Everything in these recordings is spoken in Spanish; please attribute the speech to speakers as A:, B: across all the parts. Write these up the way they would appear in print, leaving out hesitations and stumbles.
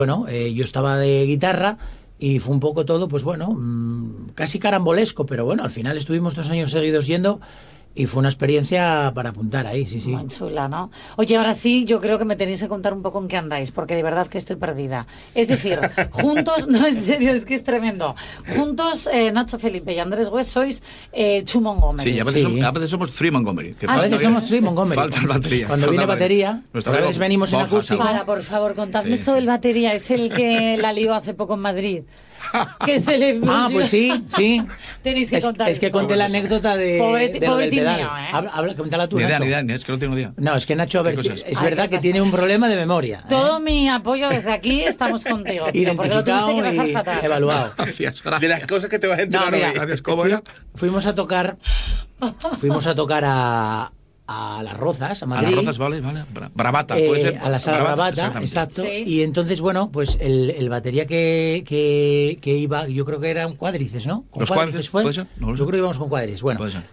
A: Bueno, yo estaba de guitarra y fue un poco todo, pues bueno, casi carambolesco, pero bueno, al final estuvimos 2 años seguidos yendo. Y fue una experiencia para apuntar ahí, sí.
B: Muy chula, ¿no? Oye, ahora sí, yo creo que me tenéis que contar un poco en qué andáis, porque de verdad que estoy perdida. Es decir, juntos, no, en serio, es que es tremendo. Juntos, Nacho Felipe y Andrés Güez sois Chu Montgomery.
C: Sí, a veces somos Three Montgomery.
A: A veces somos Three Montgomery.
C: Falta el batería.
A: Cuando viene batería, a veces venimos en acústico.
B: Para, por favor, contadme esto del batería. Es el que la lió hace poco en Madrid. Que se le...
A: pues sí.
B: Tenéis que contar.
A: Es que conté la anécdota de lo del pedal.
B: Mío,
A: Cuéntala tú, Nacho.
C: Ni idea, es que no tengo idea.
A: No, es que Nacho, a ver, es verdad que tiene un problema de memoria.
B: Todo mi apoyo desde aquí, estamos contigo.
A: Identificado
B: porque lo tuviste que pasar
A: y
B: fatal.
A: evaluado.
C: Gracias.
D: De las cosas que te vas a enterar.
A: No, mira,
C: Gracias, ¿cómo era?
A: Fuimos a tocar a Las Rozas, a Madrid.
C: A Las Rozas, vale. Bravata, puede ser.
A: A la sala Bravata, exacto. Sí. Y entonces, bueno, pues el batería que iba, yo creo que eran cuádrices, ¿no?
C: ¿Los cuádrices
A: fue?
C: ¿Puede ser? No lo sé.
A: Yo creo que íbamos con cuádrices. Bueno,
C: puede ser.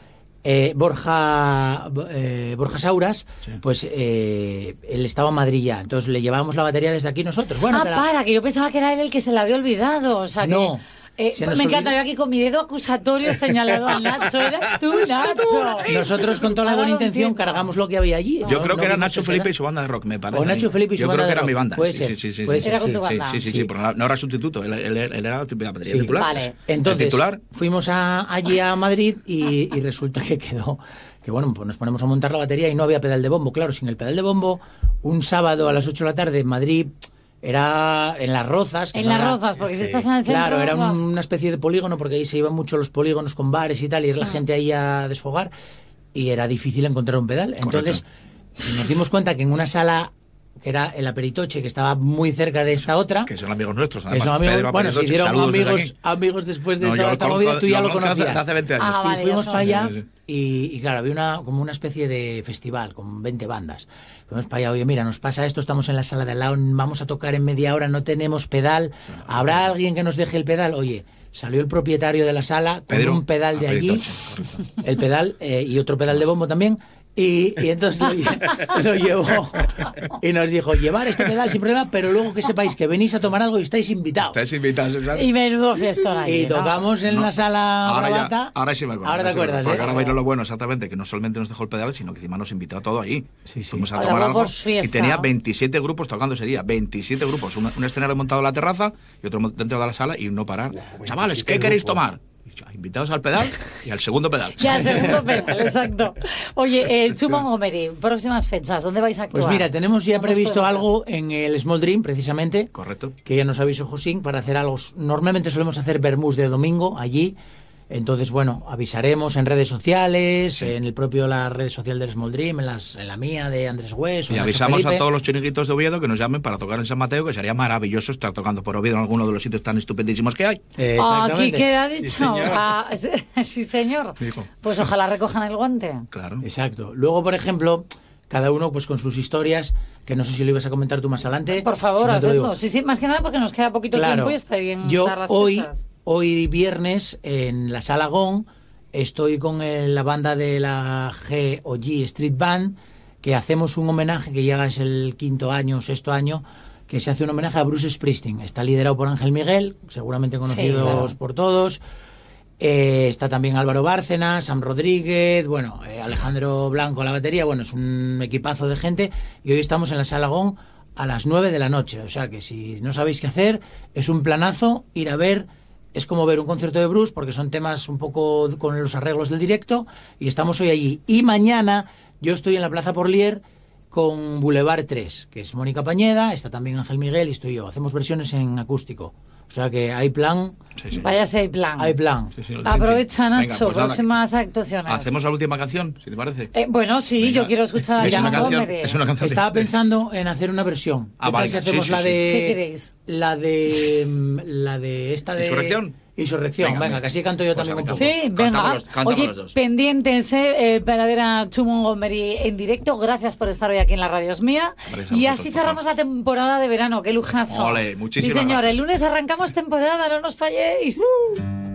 A: Borja Sauras, sí. Pues él estaba en Madrid ya, entonces le llevábamos la batería desde aquí nosotros. Bueno,
B: que yo pensaba que era él el que se la había olvidado, o sea que...
A: No.
B: Me encanta, yo aquí con mi dedo acusatorio señalado al Nacho. Eras tú, Nacho.
A: Nosotros con toda la buena intención cargamos lo que había allí.
C: Yo creo que era Nacho Felipe y su banda de rock, me parece.
A: O Nacho Felipe y su banda de rock.
C: Yo creo que era mi banda.
A: Puede ser.
C: Sí.
B: Era con tu banda.
C: Sí, pero no era sustituto. Él era la batería titular.
B: Vale.
A: Entonces, fuimos allí a Madrid y resulta que quedó... Que bueno, pues nos ponemos a montar la batería y no había pedal de bombo. Claro, sin el pedal de bombo, un sábado a las 8 de la tarde en Madrid... Era en Las Rozas.
B: En Las Rozas, porque si estás en el centro...
A: Claro, era una especie de polígono, porque ahí se iban mucho los polígonos con bares y tal, y era la gente ahí a desfogar, y era difícil encontrar un pedal. Entonces, nos dimos cuenta que en una sala, que era el Aperitoche, que estaba muy cerca de esta otra...
C: Que son amigos nuestros, además.
A: Que son amigos, bueno, se hicieron amigos después de toda esta movida, tú ya lo conocías.
C: Hace 20 años.
A: Y fuimos para allá, y claro, había como una especie de festival con 20 bandas. Fuimos para allá, oye, mira, nos pasa esto, estamos en la sala de al lado, vamos a tocar en media hora, no tenemos pedal, ¿habrá alguien que nos deje el pedal? Oye, salió el propietario de la sala con un pedal de allí, el pedal y otro pedal de bombo también, y entonces lo llevó y nos dijo, llevar este pedal sin problema, pero luego que sepáis que venís a tomar algo y estáis invitados.
C: ¿Sabes?
B: Y menudo fiestón allí,
A: y tocamos en la sala Bravata.
C: Ahora sí me acuerdo.
A: Ahora te acuerdas,
C: porque ahora bailó lo bueno, exactamente, que no solamente nos dejó el pedal, sino que encima nos invitó a todo allí.
A: Sí.
C: Fuimos a tomar algo y tenía 27 grupos tocando ese día. 27 grupos. Un escenario montado en la terraza y otro dentro de la sala y no parar. Chavales, ¿qué queréis tomar? Invitados al pedal y al segundo pedal.
B: Y al segundo pedal, exacto. Oye, Chu Montgomery, próximas fechas, ¿dónde vais a actuar?
A: Pues mira, tenemos ya previsto algo en el Small Dream, precisamente.
C: Correcto.
A: Que ya nos avisó Josín para hacer algo. Normalmente solemos hacer vermús de domingo allí. Entonces, bueno, avisaremos en redes sociales, en el propio la red social del Small Dream, en la mía de Andrés Güez.
C: Y avisamos a todos los chiringuitos de Oviedo que nos llamen para tocar en San Mateo, que sería maravilloso estar tocando por Oviedo en alguno de los sitios tan estupendísimos que hay.
B: Aquí queda dicho. Sí, señor.
C: Dijo.
B: Pues ojalá recojan el guante.
C: Claro.
A: Exacto. Luego, por ejemplo, cada uno pues con sus historias, que no sé si lo ibas a comentar tú más adelante.
B: Por favor, hazlo. Sí, más que nada porque nos queda poquito tiempo y está bien dar las fechas.
A: Hoy viernes en la Sala GON estoy con la banda de la G Street Band, que hacemos un homenaje, que ya es el 5º año, 6º año, que se hace un homenaje a Bruce Springsteen. Está liderado por Ángel Miguel, seguramente conocidos por todos. Está también Álvaro Bárcena, Sam Rodríguez, bueno, Alejandro Blanco a la batería. Bueno, es un equipazo de gente y hoy estamos en la Sala GON a las 9 de la noche. O sea que si no sabéis qué hacer, es un planazo ir a ver. Es como ver un concierto de Bruce, porque son temas un poco con los arreglos del directo, y estamos hoy allí. Y mañana yo estoy en la Plaza Porlier con Boulevard 3, que es Mónica Pañeda, está también Ángel Miguel y estoy yo. Hacemos versiones en acústico. O sea que hay plan.
C: Sí.
B: Vaya si hay plan.
A: Hay plan.
C: Sí,
B: aprovecha, Nacho,
C: venga, pues
B: próximas actuaciones.
C: ¿Hacemos la última canción, si te parece?
B: Bueno, sí, venga. Yo quiero escuchar a
C: Es una canción.
A: Estaba pensando en hacer una versión.
C: Vale.
A: Si hacemos la de...
B: ¿Qué queréis?
A: La de esta de...
C: ¿Insurrección?
A: Venga, que así canto yo también un poco.
B: Sí, venga. Oye, pendientes para ver a Chu Montgomery en directo. Gracias por estar hoy aquí en la Radio Es Mía. Y así cerramos la temporada de verano. ¡Qué lujazo!
C: Ole, muchísimas
B: Sí, señor.
C: gracias.
B: El lunes arrancamos temporada, no nos falléis.